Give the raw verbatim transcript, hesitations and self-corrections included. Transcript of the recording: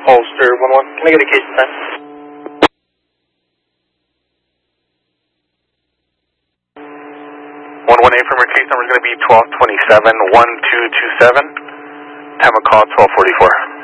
Ulster one one. Can I get a case ten? one one A from your case number is going to be twelve twenty-seven, one two two seven. Time of call twelve forty-four.